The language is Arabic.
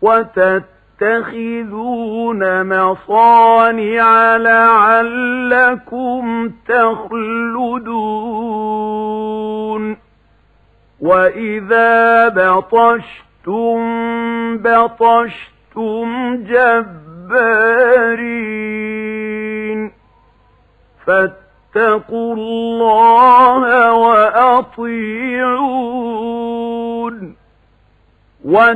وتتخذون مصانع لعلكم تخلدون وإذا بطشتم بطشتم جبارين فاتقوا الله وأطيعون